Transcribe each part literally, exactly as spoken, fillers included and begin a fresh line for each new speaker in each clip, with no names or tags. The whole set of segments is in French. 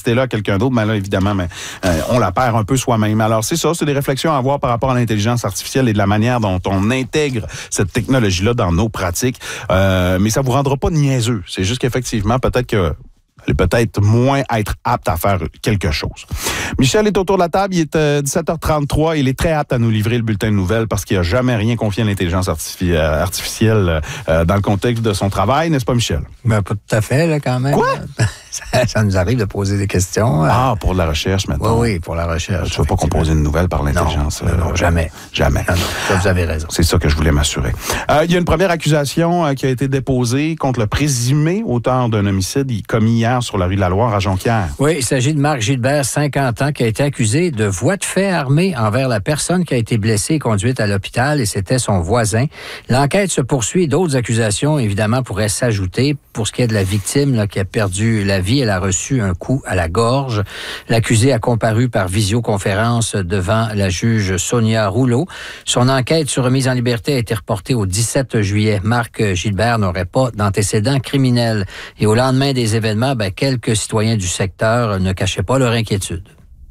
capacité-là à quelqu'un d'autre, mais là, évidemment, mais, euh, on la perd un peu soi-même. Alors, c'est ça, c'est des réflexions à avoir par rapport à l'intelligence artificielle et de la manière dont on intègre cette technologie-là dans nos pratiques. Euh, mais ça vous rendra pas niaiseux. C'est juste qu'effectivement, peut-être que elle est peut-être moins être apte à faire quelque chose. Michel est autour de la table, il est euh, dix-sept heures trente-trois, il est très apte à nous livrer le bulletin de nouvelles parce qu'il n'a jamais rien confié à l'intelligence artifici- artificielle euh, dans le contexte de son travail, n'est-ce pas, Michel?
Ben, pas tout à fait, là, quand même.
Quoi?
Ça, ça nous arrive de poser des questions.
Ah, pour de la recherche, maintenant.
Oui, oui, pour la recherche.
Tu ne veux pas composer une nouvelle par l'intelligence?
Non, non, non,
euh,
jamais.
Jamais.
Non, non, ça, vous avez raison.
C'est ça que je voulais m'assurer. Euh, il y a une première accusation euh, qui a été déposée contre le présumé auteur d'un homicide commis hier sur la rue de la Loire à Jonquière.
Oui, il s'agit de Marc Gilbert, cinquante ans, qui a été accusé de voie de fait armée envers la personne qui a été blessée et conduite à l'hôpital, et c'était son voisin. L'enquête se poursuit. D'autres accusations, évidemment, pourraient s'ajouter. Pour ce qui est de la victime là, qui a perdu la vie, elle a reçu un coup à la gorge. L'accusé a comparu par visioconférence devant la juge Sonia Rouleau. Son enquête sur remise en liberté a été reportée au dix-sept juillet. Marc Gilbert n'aurait pas d'antécédents criminels. Et au lendemain des événements, ben, quelques citoyens du secteur ne cachaient pas leur inquiétude.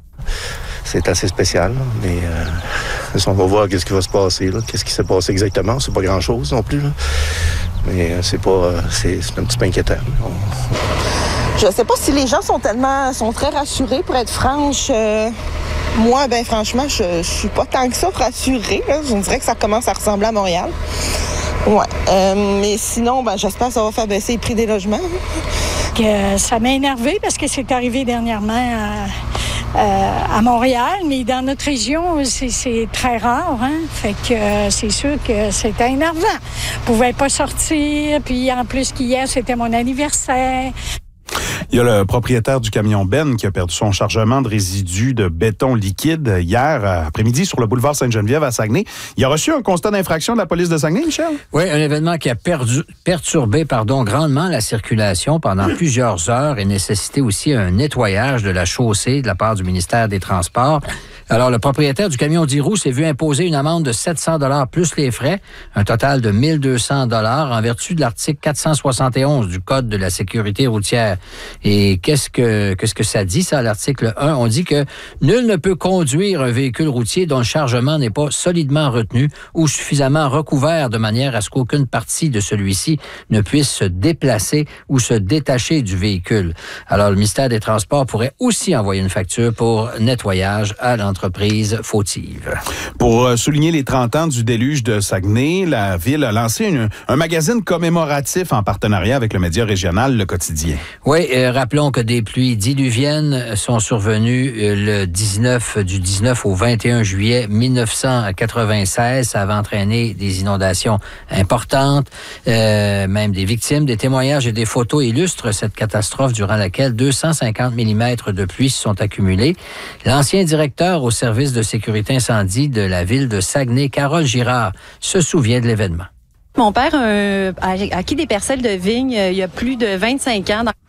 C'est assez spécial, mais euh, on va voir qu'est-ce qui va se passer, là. Qu'est-ce qui s'est passé exactement. C'est pas grand-chose non plus, là. Mais euh, c'est pas, euh, c'est, c'est un petit peu inquiétant. On...
Je sais pas si les gens sont tellement, sont très rassurés, pour être franche. Euh, moi, ben franchement, je, je suis pas tant que ça rassurée, là. Je me dirais que ça commence à ressembler à Montréal. Ouais. Euh, mais sinon, ben j'espère que ça va faire baisser les prix des logements.
Que ça m'a énervé parce que c'est arrivé dernièrement à, euh, à Montréal, mais dans notre région, c'est, c'est très rare. Hein? Fait que euh, c'est sûr que c'était énervant. Je pouvais pas sortir, puis en plus qu'hier, c'était mon anniversaire.
Il y a le propriétaire du camion Ben qui a perdu son chargement de résidus de béton liquide hier après-midi sur le boulevard Sainte-Geneviève à Saguenay. Il a reçu un constat d'infraction de la police de Saguenay, Michel?
Oui, un événement qui a perdu, perturbé pardon, grandement la circulation pendant plusieurs heures et nécessité aussi un nettoyage de la chaussée de la part du ministère des Transports. Alors, le propriétaire du camion dix roues s'est vu imposer une amende de sept cents dollars plus les frais, un total de mille deux cents dollars en vertu de l'article quatre cent soixante et onze du Code de la sécurité routière. Et qu'est-ce que, qu'est-ce que ça dit, ça, l'article un? On dit que nul ne peut conduire un véhicule routier dont le chargement n'est pas solidement retenu ou suffisamment recouvert de manière à ce qu'aucune partie de celui-ci ne puisse se déplacer ou se détacher du véhicule. Alors, le ministère des Transports pourrait aussi envoyer une facture pour nettoyage à l'entreprise. entreprise fautive.
Pour euh, souligner les trente ans du déluge de Saguenay, la ville a lancé une, un magazine commémoratif en partenariat avec le média régional Le Quotidien.
Oui, euh, rappelons que des pluies diluviennes sont survenues euh, le dix-neuf, du dix-neuf au vingt et un juillet mille neuf cent quatre-vingt-seize. Ça avait entraîné des inondations importantes, euh, même des victimes. Des témoignages et des photos illustrent cette catastrophe durant laquelle deux cent cinquante millimètres de pluie se sont accumulés. L'ancien directeur au service de sécurité incendie de la ville de Saguenay, Carole Girard, se souvient de l'événement.
Mon père euh, a acquis des parcelles de vignes euh, il y a plus de vingt-cinq ans. Dans...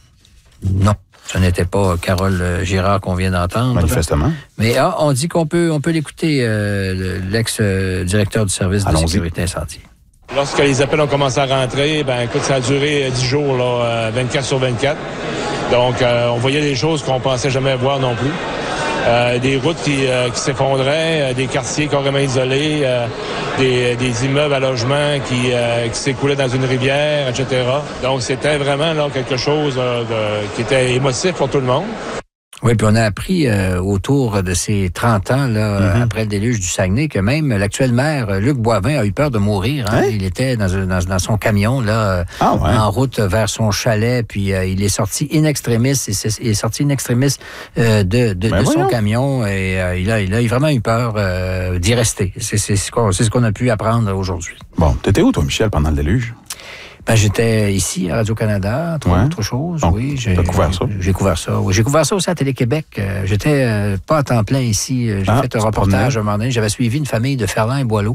Non. Ce n'était pas Carole Girard qu'on vient d'entendre.
Manifestement.
Mais ah, on dit qu'on peut, on peut l'écouter, euh, l'ex-directeur du service
Allons-y.
de sécurité incendie.
Lorsque les appels ont commencé à rentrer, ben écoute, ça a duré dix jours, là, vingt-quatre sur vingt-quatre. Donc, euh, on voyait des choses qu'on pensait jamais voir non plus. Euh, des routes qui, euh, qui s'effondraient, euh, des quartiers carrément isolés, euh, des, des immeubles à logement qui, euh, qui s'écoulaient dans une rivière, et cetera. Donc, c'était vraiment là quelque chose euh, de, qui était émotif pour tout le monde.
Oui, puis on a appris euh, autour de ces trente ans, là, mm-hmm. après le déluge du Saguenay, que même l'actuel maire, Luc Boivin, a eu peur de mourir. Hein? Hein? Il était dans, dans, dans son camion, là, ah ouais. en route vers son chalet, puis euh, il est sorti in extremis, il est sorti in extremis euh, de, de, ben de son camion, et euh, il, a, il a vraiment eu peur euh, d'y rester. C'est, c'est, ce qu'on, c'est ce qu'on a pu apprendre aujourd'hui.
Bon, t'étais où, toi, Michel, pendant le déluge?
Ben, j'étais ici, à Radio-Canada, entre ouais. autres choses.
Bon,
oui, j'ai
couvert ça.
J'ai couvert ça. Oui. J'ai couvert ça aussi à Télé-Québec. Euh, j'étais euh, pas à temps plein ici. J'ai ah, fait un reportage à un moment donné. J'avais suivi une famille de Ferland et Boileau,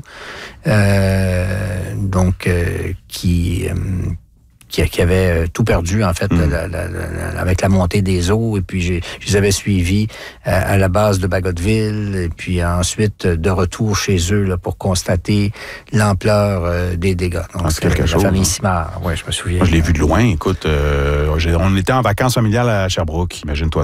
euh, donc euh, qui... Euh, Qui, qui avait tout perdu, en fait, mmh. la, la, la, avec la montée des eaux. Et puis, j'ai, je les avais suivis à, à la base de Bagotville. Et puis, ensuite, de retour chez eux là, pour constater l'ampleur euh, des dégâts. Donc, c'est quelque la chose, famille Simard. Oui, je me souviens.
Moi, je l'ai vu de loin. Écoute, euh, on était en vacances familiales à Sherbrooke. Imagine-toi.